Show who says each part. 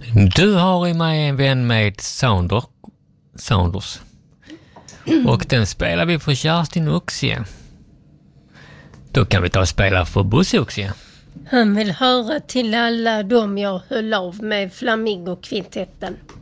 Speaker 1: Du har i mig en vän med Sounders. Och den spelar vi för Kerstin Oxie. Då kan vi ta och spela för Bosse Oxie.
Speaker 2: Han vill höra till alla de jag höll av med Flamingokvintetten.